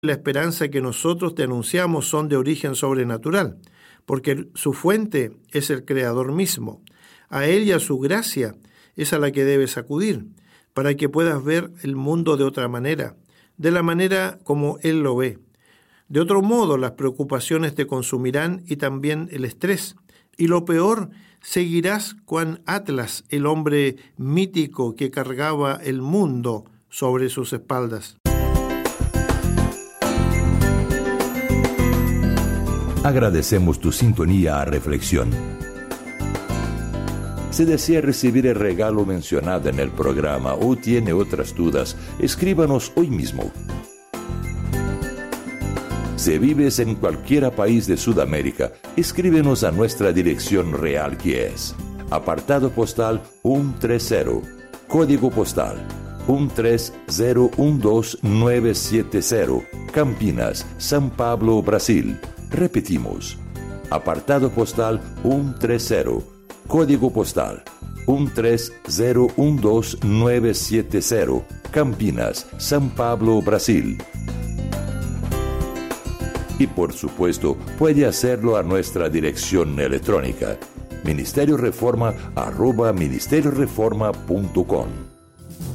la esperanza que nosotros te anunciamos son de origen sobrenatural, porque su fuente es el Creador mismo. A Él y a su gracia es a la que debes acudir, para que puedas ver el mundo de otra manera, de la manera como Él lo ve. De otro modo, las preocupaciones te consumirán y también el estrés. Y lo peor, seguirás cuan Atlas, el hombre mítico que cargaba el mundo sobre sus espaldas. Agradecemos tu sintonía a Reflexión. Si desea recibir el regalo mencionado en el programa o tiene otras dudas, escríbanos hoy mismo. Si vives en cualquier país de Sudamérica, escríbenos a nuestra dirección real, que es apartado postal 130, código postal 13012970, Campinas, São Paulo, Brasil. Repetimos, apartado postal 130, código postal 13012970, Campinas, São Paulo, Brasil. Y por supuesto, puede hacerlo a nuestra dirección electrónica, ministerioreforma@ministerioreforma.com.